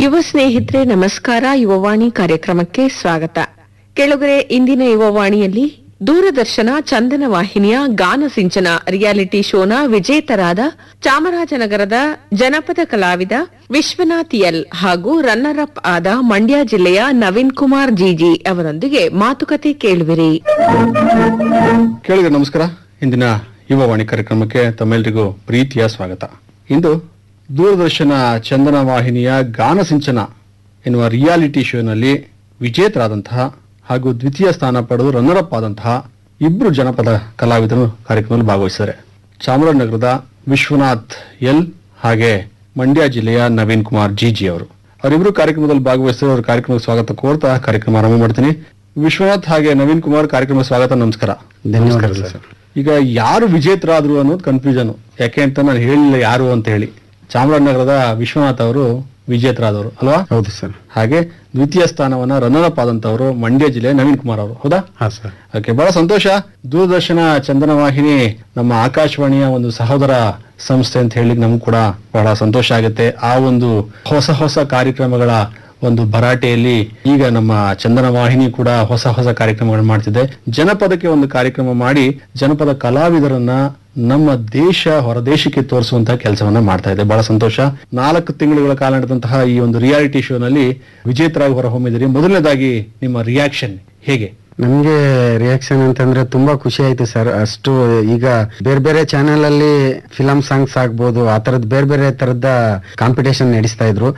ಯುವ ಸ್ನೇಹಿತರೆ ನಮಸ್ಕಾರ. ಯುವವಾಣಿ ಕಾರ್ಯಕ್ರಮಕ್ಕೆ ಸ್ವಾಗತ. ಕೆಳಗರೆ ಇಂದಿನ ಯುವವಾಣಿಯಲ್ಲಿ ದೂರದರ್ಶನ ಚಂದನ ವಾಹಿನಿಯ ಗಾನ ಸಿಂಚನ ರಿಯಾಲಿಟಿ ಶೋನ ವಿಜೇತರಾದ ಚಾಮರಾಜನಗರದ ಜನಪದ ಕಲಾವಿದ ವಿಶ್ವನಾಥ್ ಎಲ್ ಹಾಗೂ ರನ್ನರ್ ಅಪ್ ಆದ ಮಂಡ್ಯ ಜಿಲ್ಲೆಯ ನವೀನ್ ಕುಮಾರ್ ಜಿಜಿ ಅವರೊಂದಿಗೆ ಮಾತುಕತೆ ಕೇಳುವಿರಿ. ಕೇಳಿದ್ರೆ ನಮಸ್ಕಾರ. ಇಂದಿನ ಯುವವಾಣಿ ಕಾರ್ಯಕ್ರಮಕ್ಕೆ ತಮ್ಮೆಲ್ಲರಿಗೂ ಪ್ರೀತಿಯ ಸ್ವಾಗತ. ಇಂದು ದೂರದರ್ಶನ ಚಂದನ ವಾಹಿನಿಯ ಗಾನ ಸಿಂಚನ ಎನ್ನುವ ರಿಯಾಲಿಟಿ ಶೋನಲ್ಲಿ ವಿಜೇತರಾದಂತಹ ಹಾಗೂ ದ್ವಿತೀಯ ಸ್ಥಾನ ಪಡೆದು ರನ್ನರ್ ಅಪ್ ಆದಂತಹ ಇಬ್ಬರು ಜನಪದ ಕಲಾವಿದರು ಕಾರ್ಯಕ್ರಮದಲ್ಲಿ ಭಾಗವಹಿಸಿದ್ದಾರೆ. ಚಾಮರಾಜನಗರದ ವಿಶ್ವನಾಥ್ ಎಲ್ ಹಾಗೆ ಮಂಡ್ಯ ಜಿಲ್ಲೆಯ ನವೀನ್ ಕುಮಾರ್ ಜಿಜಿ ಅವರು. ಅವರಿಬ್ಬರು ಕಾರ್ಯಕ್ರಮದಲ್ಲಿ ಭಾಗವಹಿಸಿದರೆ ಅವರ ಕಾರ್ಯಕ್ರಮಕ್ಕೆ ಸ್ವಾಗತ ಕೋರ್ತಾ ಕಾರ್ಯಕ್ರಮ ಆರಂಭ ಮಾಡ್ತೀನಿ. ವಿಶ್ವನಾಥ್ ಹಾಗೆ ನವೀನ್ ಕುಮಾರ್ ಕಾರ್ಯಕ್ರಮ ಸ್ವಾಗತ, ನಮಸ್ಕಾರ. ಧನ್ಯವಾದಗಳು ಸರ್. ಈಗ ಯಾರು ವಿಜೇತರಾದ್ರು ಅನ್ನೋದು ಕನ್ಫ್ಯೂಷನ್. ಯಾಕೆ ಅಂತ ನಾನು ಹೇಳಿಲ್ಲ ಯಾರು ಅಂತ ಹೇಳಿ. ಚಾಮರಾಜನಗರದ ವಿಶ್ವನಾಥ್ ಅವರು ವಿಜೇತರಾದವರು ಅಲ್ವಾ? ಹೌದು ಸರ್. ಹಾಗೆ ದ್ವಿತೀಯ ಸ್ಥಾನವನ್ನ ರನ್ನರ್ ಅಪ್ ಆದಂತವರು ಮಂಡ್ಯ ಜಿಲ್ಲೆ ನವೀನ್ ಕುಮಾರ್ ಅವರು, ಹೌದಾ? ಹಾ ಸರ್. ಓಕೆ, ಬಹಳ ಸಂತೋಷ. ದೂರದರ್ಶನ ಚಂದನ ವಾಹಿನಿ ನಮ್ಮ ಆಕಾಶವಾಣಿಯ ಒಂದು ಸಹೋದರ ಸಂಸ್ಥೆ ಅಂತ ಹೇಳಿ ನಮ್ಗೆ ಕೂಡ ಬಹಳ ಸಂತೋಷ ಆಗುತ್ತೆ. ಆ ಒಂದು ಹೊಸ ಕಾರ್ಯಕ್ರಮಗಳ ಒಂದು ಭರಾಟೆಯಲ್ಲಿ ಈಗ ನಮ್ಮ ಚಂದನ ವಾಹಿನಿ ಕೂಡ ಹೊಸ ಕಾರ್ಯಕ್ರಮಗಳನ್ನು ಮಾಡ್ತಿದೆ. ಜನಪದಕ್ಕೆ ಒಂದು ಕಾರ್ಯಕ್ರಮ ಮಾಡಿ ಜನಪದ ಕಲಾವಿದರನ್ನ ನಮ್ಮ ದೇಶ ಹೊರದೇಶಕ್ಕೆ ತೋರಿಸುವಂತಹ ಕೆಲಸವನ್ನ ಮಾಡ್ತಾ ಇದೆ. ಬಹಳ ಸಂತೋಷ. 4 ತಿಂಗಳುಗಳ ಕಾಲ ನಡೆದಂತಹ ಈ ಒಂದು ರಿಯಾಲಿಟಿ ಶೋನಲ್ಲಿ ವಿಜೇತರಾಗಿ ಹೊರಹೊಮ್ಮಿದಿರಿ. ಮೊದಲನೇದಾಗಿ ನಿಮ್ಮ ರಿಯಾಕ್ಷನ್ ಹೇಗೆ? ನಮ್ಗೆ ರಿಯಾಕ್ಷನ್ ಅಂತಂದ್ರೆ ತುಂಬಾ ಖುಷಿ ಆಯ್ತು ಸರ್. ಅಷ್ಟು ಈಗ ಬೇರೆ ಚಾನೆಲ್ ಅಲ್ಲಿ ಫಿಲಂ ಸಾಂಗ್ಸ್ ಆಗ್ಬೋದು, ಆ ತರದ್ ಬೇರೆ ತರದ ಕಾಂಪಿಟೇಷನ್ ನಡೆಸ್ತಾ ಇದ್ರು.